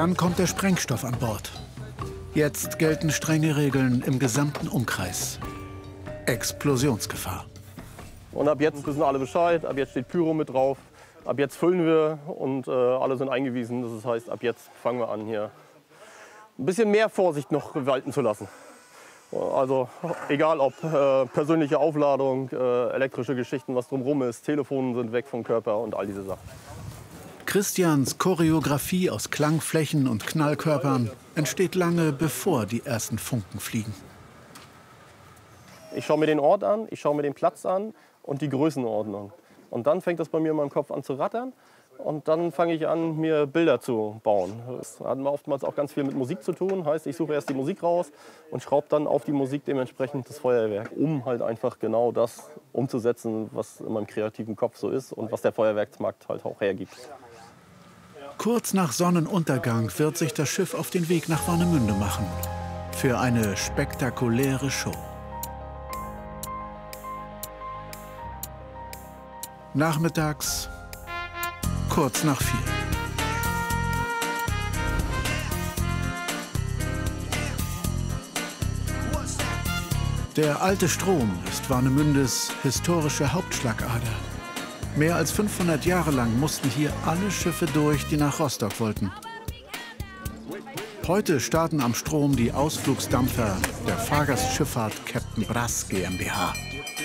Dann kommt der Sprengstoff an Bord. Jetzt gelten strenge Regeln im gesamten Umkreis. Explosionsgefahr. Und ab jetzt wissen alle Bescheid, ab jetzt steht Pyro mit drauf. Ab jetzt füllen wir und alle sind eingewiesen. Das heißt, ab jetzt fangen wir an, hier ein bisschen mehr Vorsicht noch walten zu lassen. Also egal ob persönliche Aufladung, elektrische Geschichten, was drumherum ist, Telefone sind weg vom Körper und all diese Sachen. Christians Choreografie aus Klangflächen und Knallkörpern entsteht lange, bevor die ersten Funken fliegen. Ich schaue mir den Ort an, ich schaue mir den Platz an und die Größenordnung. Und dann fängt das bei mir in meinem Kopf an zu rattern. Und dann fange ich an, mir Bilder zu bauen. Das hat oftmals auch ganz viel mit Musik zu tun. Heißt, ich suche erst die Musik raus und schraube dann auf die Musik dementsprechend das Feuerwerk, um halt einfach genau das umzusetzen, was in meinem kreativen Kopf so ist und was der Feuerwerksmarkt halt auch hergibt. Kurz nach Sonnenuntergang wird sich das Schiff auf den Weg nach Warnemünde machen. Für eine spektakuläre Show. Nachmittags, kurz nach 4. Der alte Strom ist Warnemündes historische Hauptschlagader. Mehr als 500 Jahre lang mussten hier alle Schiffe durch, die nach Rostock wollten. Heute starten am Strom die Ausflugsdampfer der Fahrgastschifffahrt Captain Brass GmbH.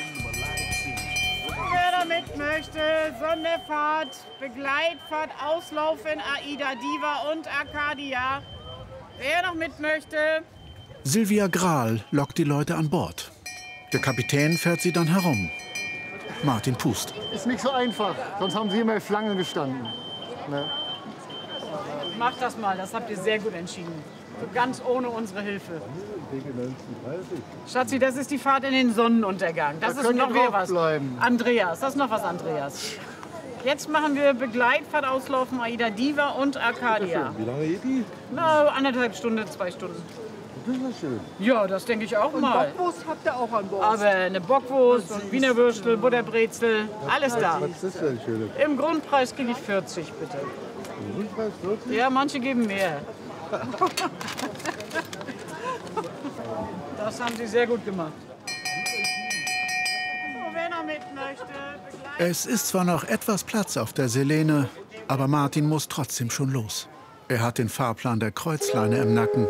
Wer damit möchte, Sonderfahrt, Begleitfahrt, Auslauf in AIDA Diva und Arcadia. Wer noch mit möchte? Silvia Grahl lockt die Leute an Bord. Der Kapitän fährt sie dann herum. Martin Pust. Ist nicht so einfach, sonst haben Sie immer Schlange gestanden. Ne? Macht das mal, das habt ihr sehr gut entschieden. So ganz ohne unsere Hilfe. Schatzi, das ist die Fahrt in den Sonnenuntergang. Das ist noch wieder was. Andreas, das ist noch was, Andreas. Jetzt machen wir Begleitfahrt auslaufen, AIDA Diva und Arcadia. Wie lange geht die? Na, 1,5 Stunden, 2 Stunden. Das ist schön. Ja, das denke ich auch mal. Bockwurst habt ihr auch an Bord. Aber eine Bockwurst und Wiener Würstel, Butterbrezel, alles da. Was ist denn schön? Im Grundpreis kriege ich 40, bitte. Im Grundpreis 40? Ja, manche geben mehr. Das haben Sie sehr gut gemacht. So, wer noch mit möchte, Es ist zwar noch etwas Platz auf der Selene, aber Martin muss trotzdem schon los. Er hat den Fahrplan der Kreuzleine im Nacken.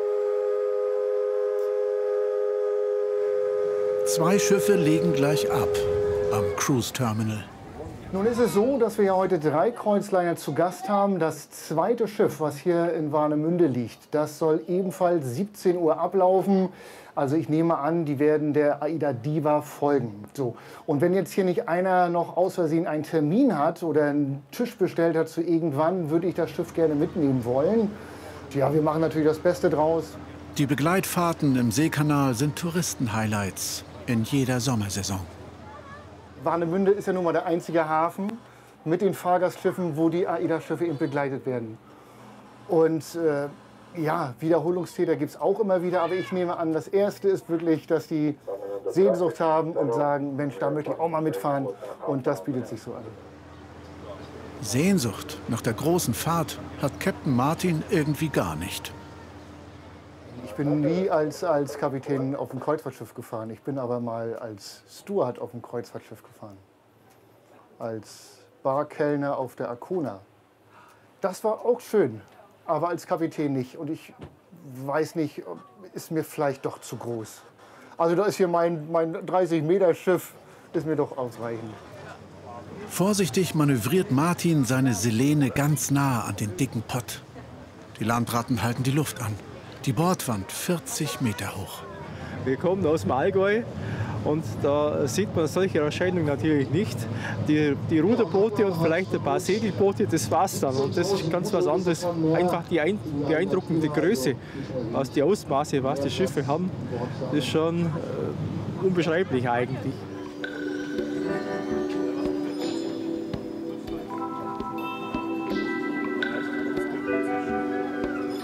2 Schiffe legen gleich ab am Cruise Terminal. Nun ist es so, dass wir ja heute 3 Kreuzliner zu Gast haben. Das zweite Schiff, was hier in Warnemünde liegt, das soll ebenfalls 17 Uhr ablaufen. Also ich nehme an, die werden der AIDA Diva folgen. So. Und wenn jetzt hier nicht einer noch aus Versehen einen Termin hat oder einen Tisch bestellt hat zu irgendwann, würde ich das Schiff gerne mitnehmen wollen. Ja, wir machen natürlich das Beste draus. Die Begleitfahrten im Seekanal sind Touristen-Highlights in jeder Sommersaison. Warnemünde ist ja nun mal der einzige Hafen mit den Fahrgastschiffen, wo die AIDA-Schiffe eben begleitet werden. Und ja, Wiederholungstäter gibt es auch immer wieder, aber ich nehme an, das Erste ist wirklich, dass die Sehnsucht haben und sagen, Mensch, da möchte ich auch mal mitfahren, und das bietet sich so an. Sehnsucht nach der großen Fahrt hat Captain Martin irgendwie gar nicht. Ich bin nie als Kapitän auf dem Kreuzfahrtschiff gefahren. Ich bin aber mal als Steward auf dem Kreuzfahrtschiff gefahren. Als Barkellner auf der Arkona. Das war auch schön, aber als Kapitän nicht. Und ich weiß nicht, ist mir vielleicht doch zu groß. Also da ist hier mein 30-Meter-Schiff, ist mir doch ausreichend. Vorsichtig manövriert Martin seine Selene ganz nah an den dicken Pott. Die Landratten halten die Luft an. Die Bordwand 40 Meter hoch. Wir kommen aus dem Allgäu und da sieht man solche Erscheinungen natürlich nicht. Die Ruderboote und vielleicht ein paar Segelboote, das war's dann. Und das ist ganz was anderes. Einfach die beeindruckende Größe, was die Ausmaße, was die Schiffe haben, ist schon unbeschreiblich eigentlich.